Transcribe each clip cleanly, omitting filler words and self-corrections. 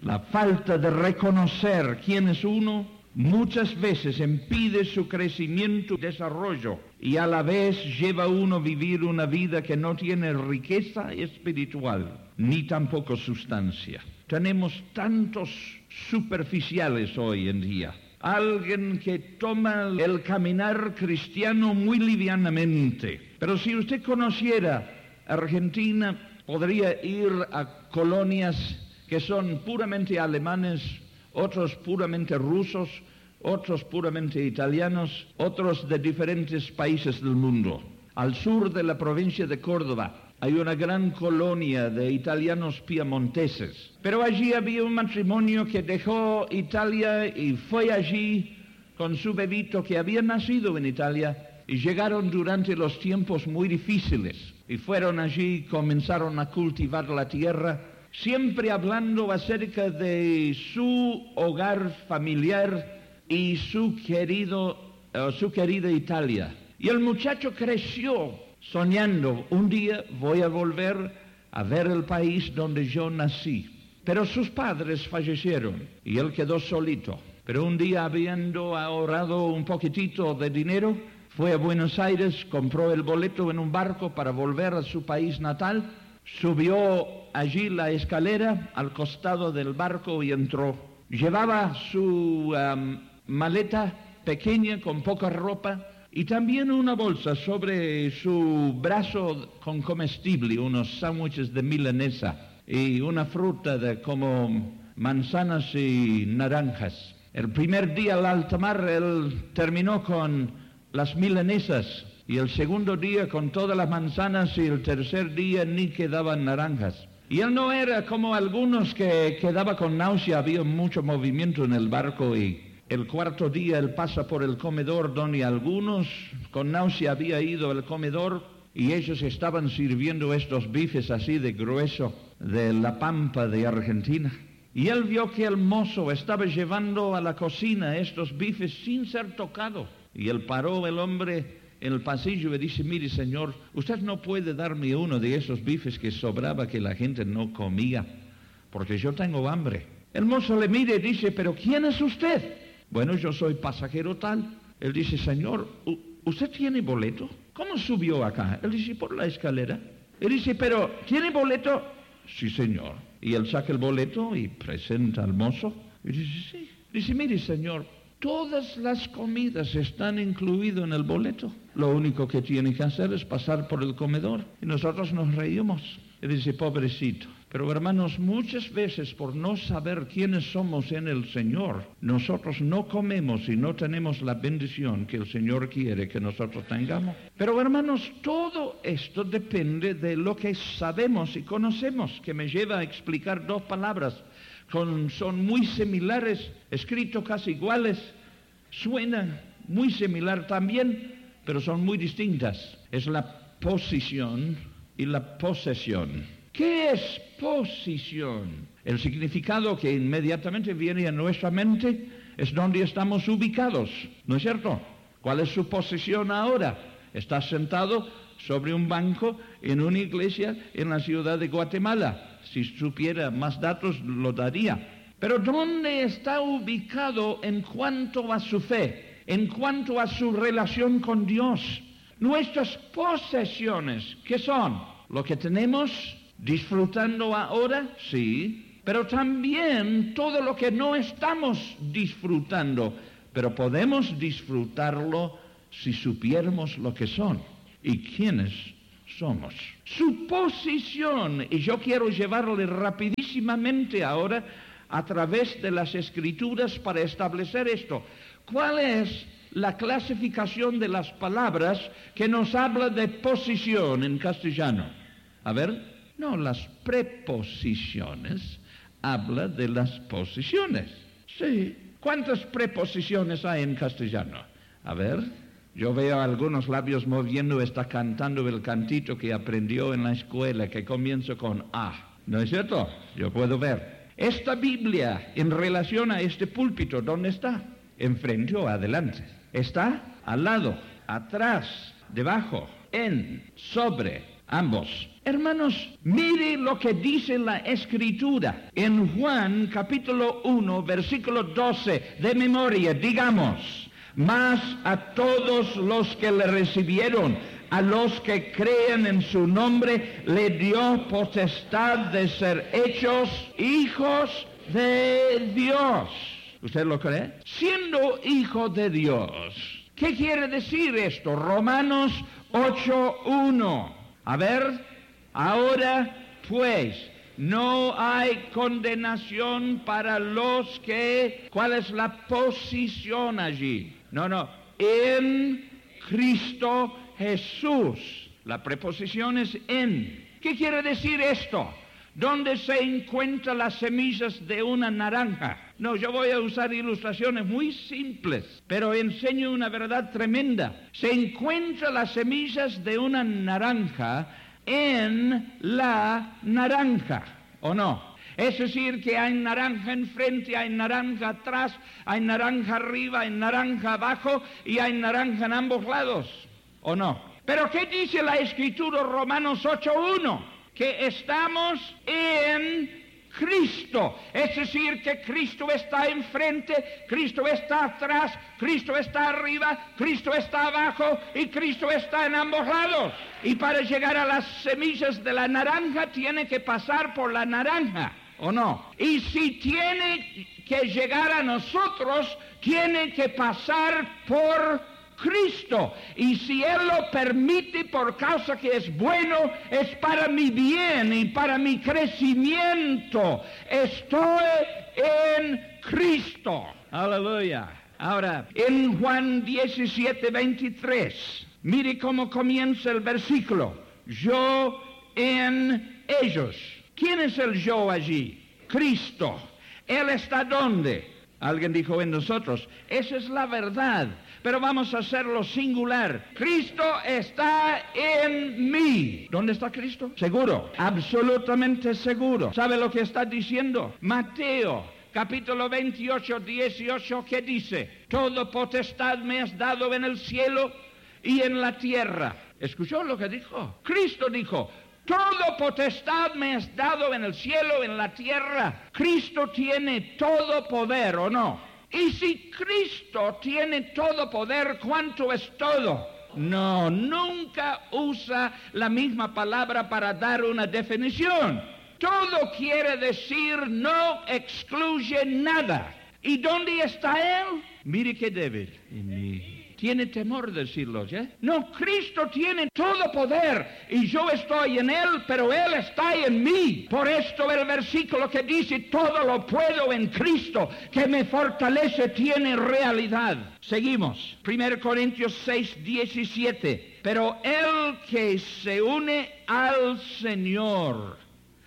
La falta de reconocer quién es uno muchas veces impide su crecimiento y desarrollo y a la vez lleva a uno a vivir una vida que no tiene riqueza espiritual ni tampoco sustancia. Tenemos tantos superficiales hoy en día. Alguien que toma el caminar cristiano muy livianamente. Pero si usted conociera Argentina, podría ir a colonias que son puramente alemanes, otros puramente rusos, otros puramente italianos, otros de diferentes países del mundo. Al sur de la provincia de Córdoba hay una gran colonia de italianos piamonteses. Pero allí había un matrimonio que dejó Italia y fue allí con su bebito que había nacido en Italia y llegaron durante los tiempos muy difíciles. Y fueron allí, comenzaron a cultivar la tierra, siempre hablando acerca de su hogar familiar y su querida Italia. Y el muchacho creció soñando, un día voy a volver a ver el país donde yo nací. Pero sus padres fallecieron y él quedó solito. Pero un día, habiendo ahorrado un poquitito de dinero, fue a Buenos Aires, compró el boleto en un barco para volver a su país natal, subió allí la escalera al costado del barco y entró. Llevaba su maleta pequeña con poca ropa y también una bolsa sobre su brazo con comestible, unos sándwiches de milanesa y una fruta como manzanas y naranjas. El primer día al alta mar él terminó con las milanesas y el segundo día con todas las manzanas y el tercer día ni quedaban naranjas. Y él no era como algunos que quedaba con náusea, había mucho movimiento en el barco y el cuarto día él pasa por el comedor donde algunos con náusea había ido al comedor y ellos estaban sirviendo estos bifes así de grueso de la pampa de Argentina. Y él vio que el mozo estaba llevando a la cocina estos bifes sin ser tocado. Y él paró el hombre en el pasillo y dice, mire señor, usted no puede darme uno de esos bifes que sobraba que la gente no comía, porque yo tengo hambre. El mozo le mira y dice, pero ¿quién es usted? Bueno, yo soy pasajero tal. Él dice, señor, ¿usted tiene boleto? ¿Cómo subió acá? Él dice, por la escalera. Él dice, pero ¿tiene boleto? Sí, señor. Y él saca el boleto y presenta al mozo. Y dice, sí. Dice, mire, señor, todas las comidas están incluidas en el boleto. Lo único que tiene que hacer es pasar por el comedor. Y nosotros nos reímos. Y dice, pobrecito. Pero hermanos, muchas veces por no saber quiénes somos en el Señor, nosotros no comemos y no tenemos la bendición que el Señor quiere que nosotros tengamos. Pero hermanos, todo esto depende de lo que sabemos y conocemos, que me lleva a explicar dos palabras. Son muy similares, escritos casi iguales, suenan muy similar también, pero son muy distintas. Es la posición y la posesión. ¿Qué es posición? El significado que inmediatamente viene a nuestra mente es donde estamos ubicados, ¿no es cierto? ¿Cuál es su posición ahora? Está sentado sobre un banco en una iglesia en la ciudad de Guatemala. Si supiera más datos, lo daría. Pero ¿dónde está ubicado en cuanto a su fe? En cuanto a su relación con Dios. Nuestras posesiones, ¿qué son? Lo que tenemos disfrutando ahora, sí, pero también todo lo que no estamos disfrutando, pero podemos disfrutarlo si supiéramos lo que son y quiénes somos. Su posición, y yo quiero llevarle rapidísimamente ahora a través de las Escrituras para establecer esto. ¿Cuál es la clasificación de las palabras que nos habla de posición en castellano? A ver. No, las preposiciones habla de las posiciones. Sí. ¿Cuántas preposiciones hay en castellano? A ver, yo veo algunos labios moviendo, está cantando el cantito que aprendió en la escuela, que comienza con A. ¿No es cierto? Yo puedo ver. Esta Biblia, en relación a este púlpito, ¿dónde está? ¿Enfrente o adelante? Está al lado, atrás, debajo, en, sobre, ambos. Hermanos, mire lo que dice la Escritura en Juan capítulo 1, versículo 12, de memoria, digamos: mas a todos los que le recibieron, a los que creen en su nombre, le dio potestad de ser hechos hijos de Dios. ¿Usted lo cree? Siendo hijo de Dios. ¿Qué quiere decir esto? Romanos 8:1. A ver, ahora pues, no hay condenación para los que... ¿Cuál es la posición allí? No. En Cristo Jesús. La preposición es en. ¿Qué quiere decir esto? ¿Dónde se encuentran las semillas de una naranja? No, yo voy a usar ilustraciones muy simples, pero enseño una verdad tremenda. Se encuentran las semillas de una naranja en la naranja, ¿o no? Es decir, que hay naranja enfrente, hay naranja atrás, hay naranja arriba, hay naranja abajo y hay naranja en ambos lados, ¿o no? Pero ¿qué dice la Escritura, Romanos 8:1? Que estamos en Cristo, es decir, que Cristo está enfrente, Cristo está atrás, Cristo está arriba, Cristo está abajo y Cristo está en ambos lados. Y para llegar a las semillas de la naranja tiene que pasar por la naranja, ¿o no? Y si tiene que llegar a nosotros, tiene que pasar por Cristo, y si Él lo permite por causa que es bueno, es para mi bien y para mi crecimiento. Estoy en Cristo. Aleluya. Ahora, en Juan 17:23, mire cómo comienza el versículo. Yo en ellos. ¿Quién es el yo allí? Cristo. ¿Él está dónde? Alguien dijo en nosotros. Esa es la verdad. Pero vamos a hacerlo singular. Cristo está en mí. ¿Dónde está Cristo? Seguro, absolutamente seguro. ¿Sabe lo que está diciendo? Mateo, capítulo 28, 18, ¿qué dice? Toda potestad me has dado en el cielo y en la tierra. ¿Escuchó lo que dijo? Cristo dijo: toda potestad me has dado en el cielo y en la tierra. Cristo tiene todo poder, ¿o no? Y si Cristo tiene todo poder, ¿cuánto es todo? No, nunca usa la misma palabra para dar una definición. Todo quiere decir no excluye nada. ¿Y dónde está Él? Mire qué débil. En mí. Tiene temor de decirlo, ¿ya? No, Cristo tiene todo poder y yo estoy en Él, pero Él está en mí. Por esto el versículo que dice todo lo puedo en Cristo que me fortalece tiene realidad. Seguimos. 1 Corintios 6:17. Pero el que se une al Señor.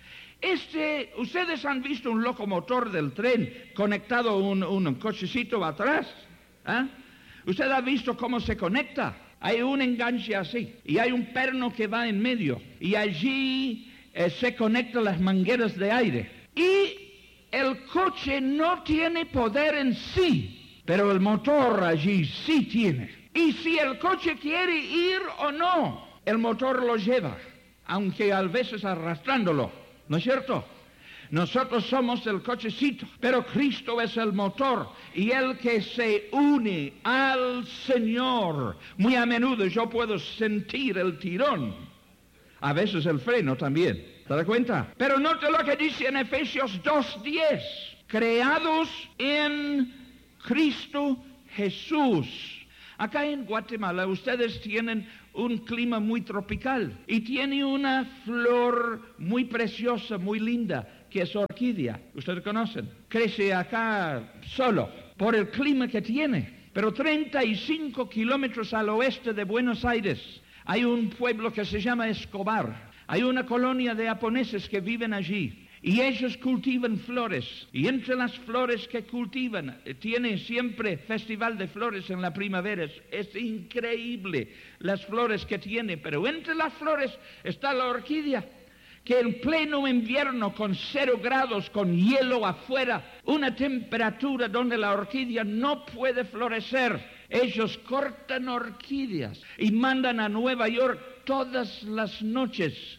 Ustedes han visto un locomotor del tren conectado a un cochecito atrás, ¿ah? Usted ha visto cómo se conecta. Hay un enganche así y hay un perno que va en medio y allí se conectan las mangueras de aire. Y el coche no tiene poder en sí, pero el motor allí sí tiene. Y si el coche quiere ir o no, el motor lo lleva, aunque a veces arrastrándolo, ¿no es cierto? Nosotros somos el cochecito, pero Cristo es el motor y el que se une al Señor. Muy a menudo yo puedo sentir el tirón, a veces el freno también, ¿te das cuenta? Pero note lo que dice en Efesios 2:10, creados en Cristo Jesús. Acá en Guatemala ustedes tienen un clima muy tropical y tiene una flor muy preciosa, muy linda, que es orquídea. Ustedes conocen. Crece acá solo por el clima que tiene. Pero 35 kilómetros al oeste de Buenos Aires hay un pueblo que se llama Escobar. Hay una colonia de japoneses que viven allí. Y ellos cultivan flores. Y entre las flores que cultivan, tiene siempre festival de flores en la primavera. Es increíble las flores que tiene. Pero entre las flores está la orquídea, que en pleno invierno con 0 grados, con hielo afuera, una temperatura donde la orquídea no puede florecer, ellos cortan orquídeas y mandan a Nueva York todas las noches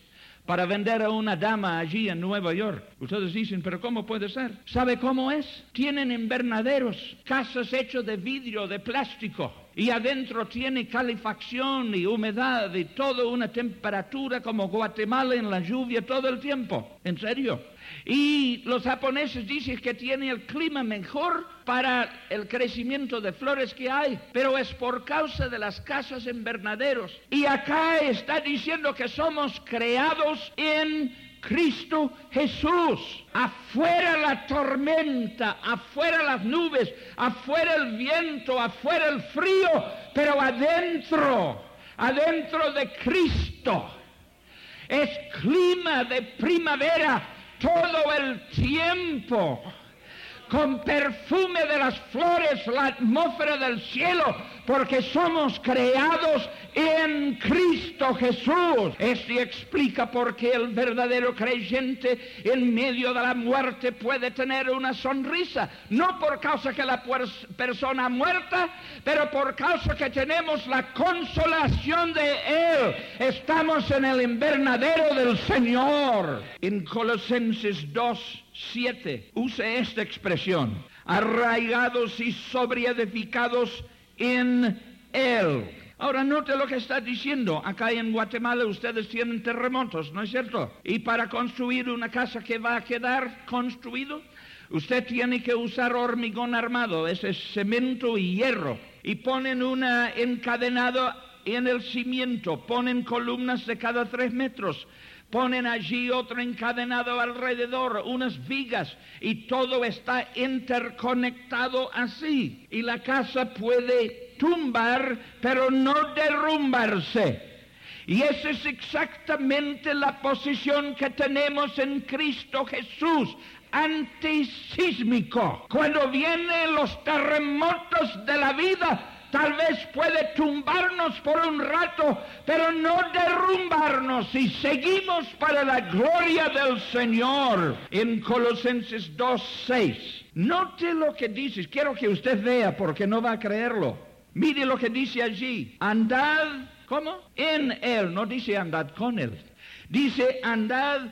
para vender a una dama allí en Nueva York. Ustedes dicen, ¿pero cómo puede ser? ¿Sabe cómo es? Tienen invernaderos, casas hechas de vidrio, de plástico, y adentro tiene calefacción y humedad y toda una temperatura como Guatemala en la lluvia todo el tiempo. ¿En serio? Y los japoneses dicen que tiene el clima mejor para el crecimiento de flores que hay, pero es por causa de las casas invernaderos. Y acá está diciendo que somos creados en Cristo Jesús. Afuera la tormenta, afuera las nubes, afuera el viento, afuera el frío, pero adentro de Cristo es clima de primavera todo el tiempo, con perfume de las flores, la atmósfera del cielo, porque somos creados en Cristo Jesús. Esto explica por qué el verdadero creyente en medio de la muerte puede tener una sonrisa, no por causa que la persona muerta, pero por causa que tenemos la consolación de Él. Estamos en el invernadero del Señor. En Colosenses 2:7 usa esta expresión: arraigados y sobreedificados en Él. Ahora note lo que está diciendo. Acá en Guatemala ustedes tienen terremotos, ¿no es cierto? Y para construir una casa que va a quedar construido, usted tiene que usar hormigón armado, ese es cemento y hierro, y ponen una encadenada en el cimiento, ponen columnas de cada 3 metros, ponen allí otro encadenado alrededor, unas vigas, y todo está interconectado así. Y la casa puede tumbar, pero no derrumbarse. Y esa es exactamente la posición que tenemos en Cristo Jesús, antisísmico. Cuando vienen los terremotos de la vida, tal vez puede tumbarnos por un rato, pero no derrumbarnos, y seguimos para la gloria del Señor. En Colosenses 2:6, note lo que dice. Quiero que usted vea porque no va a creerlo. Mire lo que dice allí. Andad, ¿cómo? En Él. No dice andad con Él. Dice andad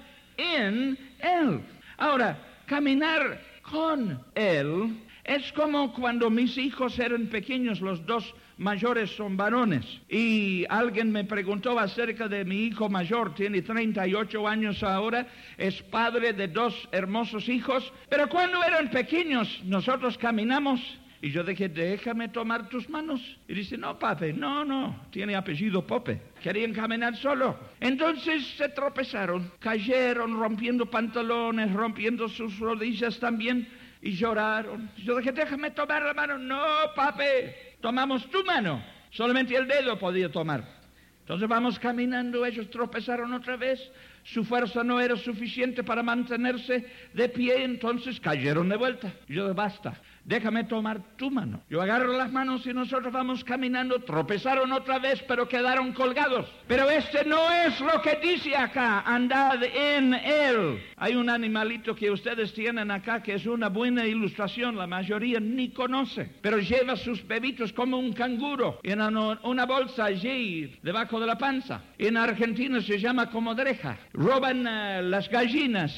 en Él. Ahora, caminar con Él es como cuando mis hijos eran pequeños, los 2 mayores son varones. Y alguien me preguntó acerca de mi hijo mayor, tiene 38 años ahora, es padre de 2 hermosos hijos. Pero cuando eran pequeños, nosotros caminamos, y yo dije, déjame tomar tus manos. Y dice, no, papi, no, tiene apellido Pope. Querían caminar solo. Entonces se tropezaron, cayeron, rompiendo pantalones, rompiendo sus rodillas también, y lloraron. Yo dije, déjame tomar la mano. No, papi, tomamos tu mano. Solamente el dedo podía tomar. Entonces vamos caminando, ellos tropezaron otra vez. Su fuerza no era suficiente para mantenerse de pie, entonces cayeron de vuelta. Yo dije, basta, déjame tomar tu mano. Yo agarro las manos y nosotros vamos caminando. Tropezaron otra vez, pero quedaron colgados. Pero este no es lo que dice acá, andad en Él. Hay un animalito que ustedes tienen acá que es una buena ilustración, la mayoría ni conoce, pero lleva sus bebitos como un canguro en una bolsa allí debajo de la panza. En Argentina se llama comodreja. Roban las gallinas,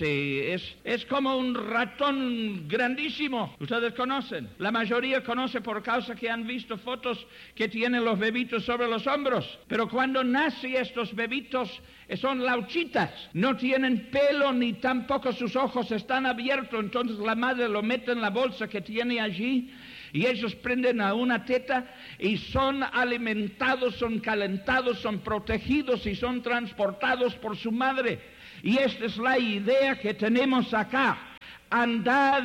es como un ratón grandísimo. Ustedes conocen, la mayoría conoce por causa que han visto fotos que tienen los bebitos sobre los hombros. Pero cuando nacen estos bebitos son lauchitas, no tienen pelo ni tampoco sus ojos están abiertos. Entonces la madre lo mete en la bolsa que tiene allí, y ellos prenden a una teta y son alimentados, son calentados, son protegidos y son transportados por su madre. Y esta es la idea que tenemos acá. Andad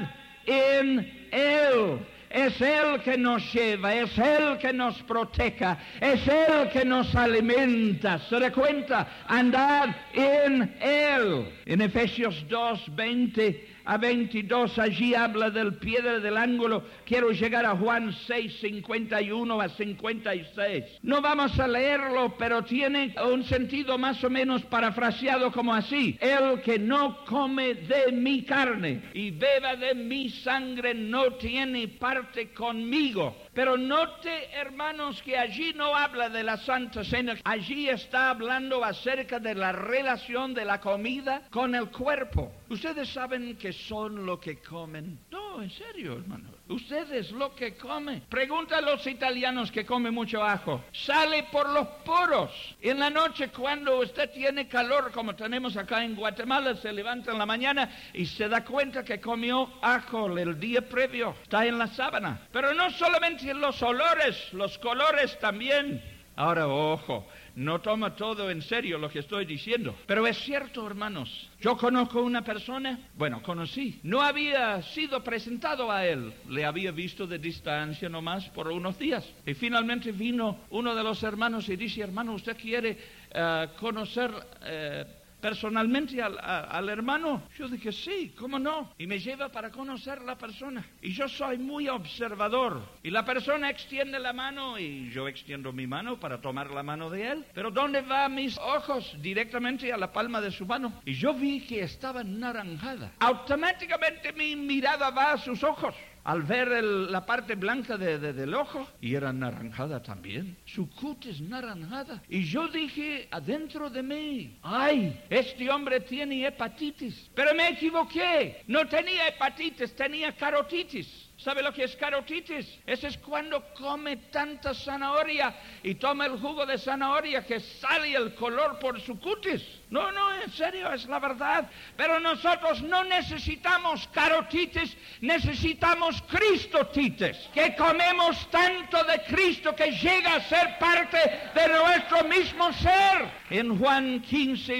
en Él. Es Él que nos lleva, es Él que nos proteja, es Él que nos alimenta. ¿Se da cuenta? Andad en Él. En Efesios 2:20-22, allí habla del piedra del ángulo. Quiero llegar a Juan 6:51-56. No vamos a leerlo, pero tiene un sentido más o menos parafraseado como así: el que no come de mi carne y beba de mi sangre no tiene parte parte conmigo. Pero note, hermanos, que allí no habla de la Santa Cena. Allí está hablando acerca de la relación de la comida con el cuerpo. ¿Ustedes saben qué son lo que comen? No, en serio, hermano. Ustedes lo que comen. Pregunta a los italianos que comen mucho ajo. Sale por los poros. En la noche, cuando usted tiene calor, como tenemos acá en Guatemala, se levanta en la mañana y se da cuenta que comió ajo el día previo. Está en la sábana. Pero no solamente los olores, los colores también. Ahora, ojo, no toma todo en serio lo que estoy diciendo. Pero es cierto, hermanos. Yo conozco una persona, conocí. No había sido presentado a él. Le había visto de distancia nomás por unos días. Y finalmente vino uno de los hermanos y dice, hermano, ¿usted quiere conocer personalmente al hermano? Yo dije, sí, ¿cómo no? Y me lleva para conocer la persona. Y yo soy muy observador. Y la persona extiende la mano y yo extiendo mi mano para tomar la mano de él. Pero ¿dónde van mis ojos? Directamente a la palma de su mano. Y yo vi que estaba naranjada. Automáticamente mi mirada va a sus ojos. Al ver la parte blanca del ojo, y era naranjada también, su cutis naranjada. Y yo dije adentro de mí, ¡ay! Este hombre tiene hepatitis. Pero me equivoqué, no tenía hepatitis, tenía carotitis. ¿Sabe lo que es carotitis? Ese es cuando come tanta zanahoria y toma el jugo de zanahoria que sale el color por su cutis. No, en serio, es la verdad. Pero nosotros no necesitamos carotitis, necesitamos cristotitis. Que comemos tanto de Cristo que llega a ser parte de nuestro mismo ser. En Juan 15,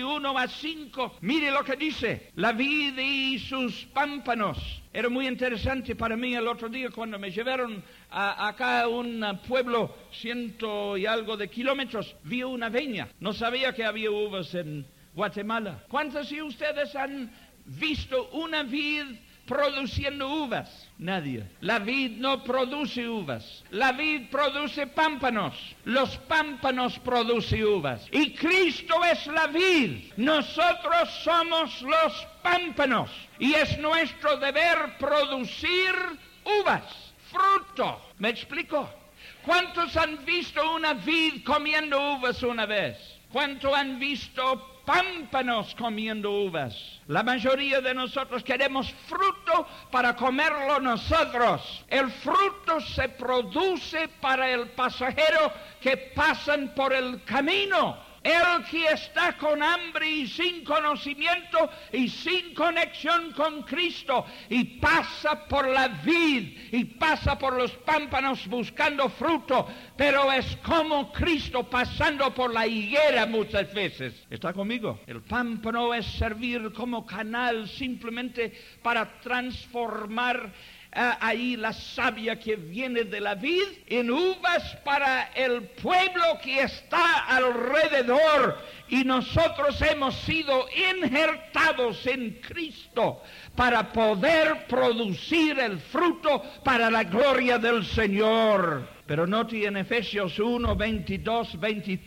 1-5, mire lo que dice. La vid y sus pámpanos. Era muy interesante para mí el otro día cuando me llevaron acá a un pueblo 100 y algo de kilómetros. Vi una viña. No sabía que había uvas en Guatemala. ¿Cuántos de ustedes han visto una vid produciendo uvas? Nadie. La vid no produce uvas. La vid produce pámpanos. Los pámpanos producen uvas. Y Cristo es la vid. Nosotros somos los pámpanos. Y es nuestro deber producir uvas, fruto. ¿Me explico? ¿Cuántos han visto una vid comiendo uvas una vez? ¿Cuántos han visto pámpanos comiendo uvas? La mayoría de nosotros queremos fruto para comerlo nosotros. El fruto se produce para el pasajero que pasan por el camino. El que está con hambre y sin conocimiento y sin conexión con Cristo y pasa por la vid y pasa por los pámpanos buscando fruto, pero es como Cristo pasando por la higuera muchas veces. ¿Está conmigo? El pámpano es servir como canal simplemente para transformar ahí la savia que viene de la vid en uvas para el pueblo que está alrededor. Y nosotros hemos sido injertados en Cristo para poder producir el fruto para la gloria del Señor. Pero note en Efesios 1, 22,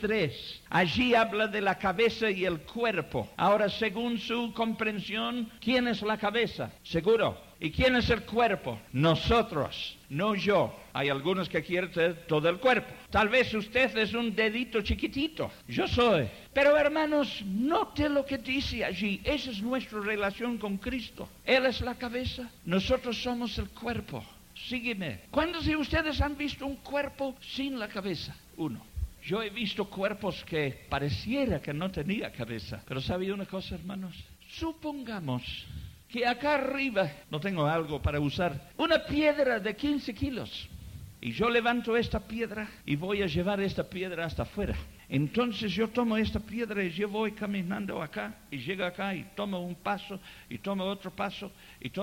23. Allí habla de la cabeza y el cuerpo. Ahora, según su comprensión, ¿quién es la cabeza? Seguro. ¿Y quién es el cuerpo? Nosotros, no yo. Hay algunos que quieren ser todo el cuerpo. Tal vez usted es un dedito chiquitito. Yo soy. Pero hermanos, note lo que dice allí. Esa es nuestra relación con Cristo. Él es la cabeza. Nosotros somos el cuerpo. Sígueme. ¿Cuántos de ustedes han visto un cuerpo sin la cabeza? Uno. Yo he visto cuerpos que pareciera que no tenía cabeza. Pero ¿sabe una cosa, hermanos? Supongamos que acá arriba, no tengo algo para usar, una piedra de 15 kilos. Y yo levanto esta piedra y voy a llevar esta piedra hasta afuera. Entonces yo tomo esta piedra y yo voy caminando acá y llego acá y tomo un paso y tomo otro paso y tomo